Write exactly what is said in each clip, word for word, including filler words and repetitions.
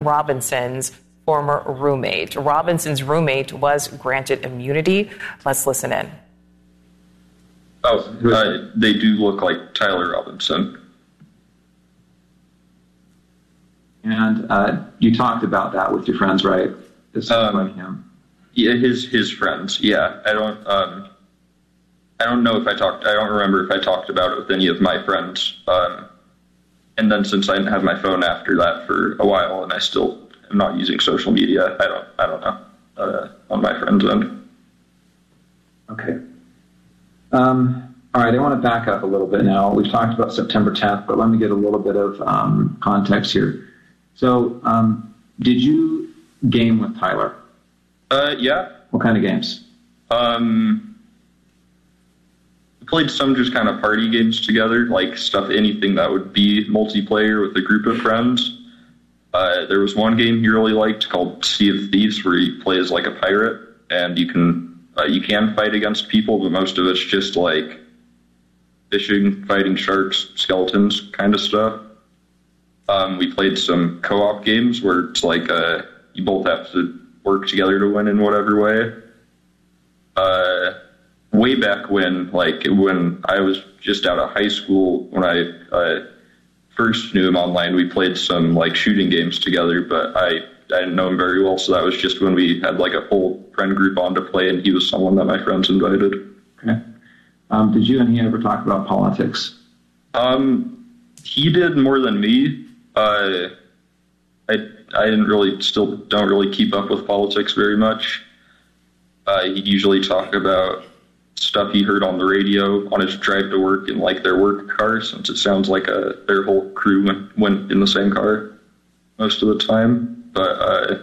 Robinson's former roommate. Robinson's roommate was granted immunity. Let's listen in. Oh, uh, they do look like Tyler Robinson. And uh, you talked about that with your friends, right? This um, him. Yeah, his his friends. Yeah, I don't. Um, I don't know if I talked. I don't remember if I talked about it with any of my friends. Um, and then since I didn't have my phone after that for a while, and I still am not using social media, I don't. I don't know uh, on my friends' end. Okay. Um, all right. I want to back up a little bit now. We've talked about September tenth, but let me get a little bit of um, context here. So, um, did you game with Tyler? Uh, yeah. What kind of games? Um, we played some just kind of party games together, like stuff, anything that would be multiplayer with a group of friends. Uh, there was one game he really liked called Sea of Thieves, where you play as like a pirate, and you can uh, you can fight against people, but most of it's just like fishing, fighting sharks, skeletons, kind of stuff. Um, we played some co-op games where it's like uh, you both have to work together to win in whatever way. Uh, way back when, like when I was just out of high school, when I uh, first knew him online, we played some like shooting games together, but I, I didn't know him very well, so that was just when we had like a whole friend group on to play, and he was someone that my friends invited. Okay. Um, did you and he ever talk about politics? Um, he did more than me. Uh, I I didn't really, still don't really keep up with politics very much. Uh, he'd usually talk about stuff he heard on the radio on his drive to work in like their work car, since it sounds like a, their whole crew went, went in the same car most of the time. But uh,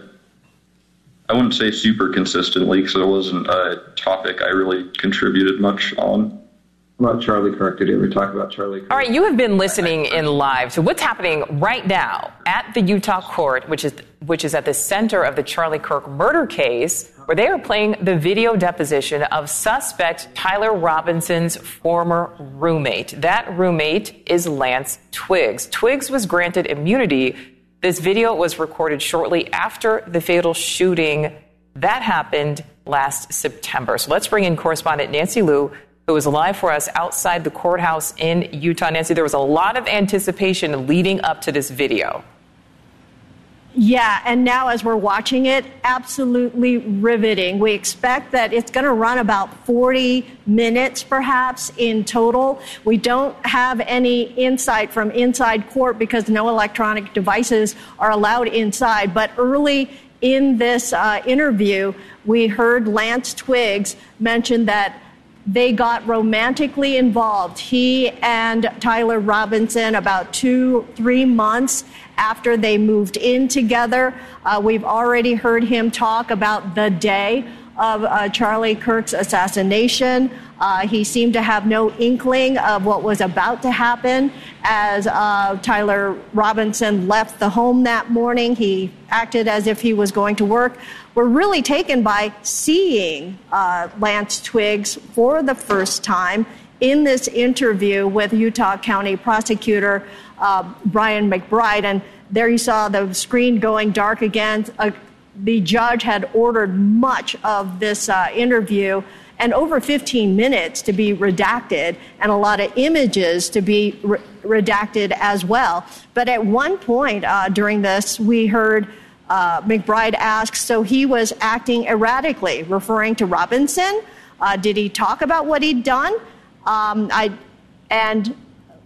I wouldn't say super consistently, because it wasn't a topic I really contributed much on. About Charlie Kirk, did you ever talk about Charlie Kirk? All right, you have been listening in live to what's happening right now at the Utah court, which is which is at the center of the Charlie Kirk murder case, where they are playing the video deposition of suspect Tyler Robinson's former roommate. That roommate is Lance Twiggs. Twiggs was granted immunity. This video was recorded shortly after the fatal shooting that happened last September. So let's bring in correspondent Nancy Liu, who was live for us outside the courthouse in Utah. Nancy, there was a lot of anticipation leading up to this video. Yeah, and now as we're watching it, absolutely riveting. We expect that it's going to run about forty minutes, perhaps, in total. We don't have any insight from inside court because no electronic devices are allowed inside. But early in this uh, interview, we heard Lance Twiggs mention that they got romantically involved, he and Tyler Robinson, about two, three months after they moved in together. Uh, we've already heard him talk about the day of uh, Charlie Kirk's assassination. Uh, he seemed to have no inkling of what was about to happen as uh, Tyler Robinson left the home that morning. He acted as if he was going to work. We're really taken by seeing uh, Lance Twiggs for the first time in this interview with Utah County Prosecutor uh, Brian McBride. And there you saw the screen going dark again. Uh, the judge had ordered much of this uh, interview and over fifteen minutes to be redacted, and a lot of images to be re- redacted as well. But at one point uh, during this, we heard uh, McBride ask, so he was acting erratically, referring to Robinson. Uh, did he talk about what he'd done? Um, I, and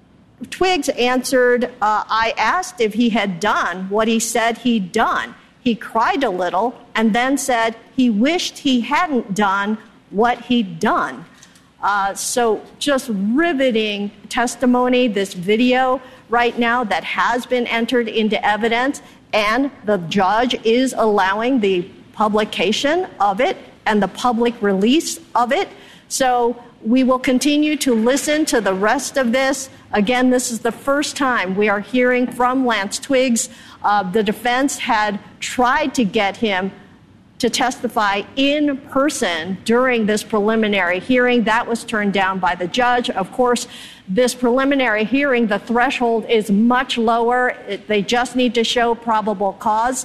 Twiggs answered, uh, I asked if he had done what he said he'd done. He cried a little and then said he wished he hadn't done what he'd done. Uh, so just riveting testimony, this video right now that has been entered into evidence, and the judge is allowing the publication of it and the public release of it. So we will continue to listen to the rest of this. Again, this is the first time we are hearing from Lance Twiggs. Uh, the defense had tried to get him to testify in person during this preliminary hearing. That was turned down by the judge. Of course, this preliminary hearing, the threshold is much lower. It, they just need to show probable cause.